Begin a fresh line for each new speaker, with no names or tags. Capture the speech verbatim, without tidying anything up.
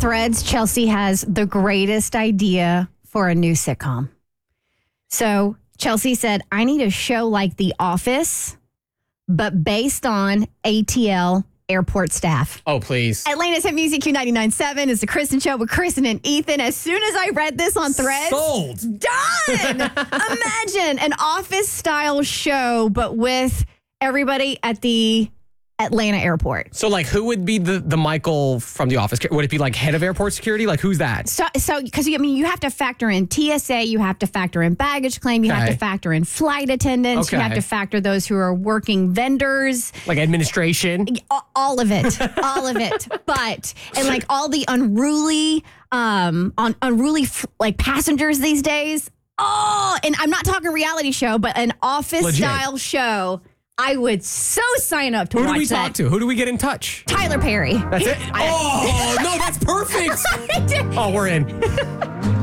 Threads, Chelsea has the greatest idea for a new sitcom. So Chelsea said, I need a show like The Office, but based on A T L airport staff.
Oh, please.
Atlanta's Hit Music Q ninety-nine point seven is the Kristen Show with Kristen and Ethan. As soon as I read this on Threads,
Sold.
Done. Imagine an office-style show, but with everybody at the Atlanta airport.
So, like, who would be the, the Michael from The Office? Would it be, like, head of airport security? Like, who's that?
So, so because, I mean, you have to factor in T S A, you have to factor in baggage claim, you
Okay.
have to factor in flight attendants, you
Okay.
have to factor those who are working vendors.
Like, administration?
All- All of it, all of it. But, and like all the unruly, um, on unruly, f- like passengers these days. Oh, and I'm not talking reality show, but an office
Legit.
style show. I would so sign up to
Who do
watch
we
that.
talk to? Who do we get in touch?
Tyler Perry.
That's it?
I-
Oh, no, that's perfect. Oh, we're in.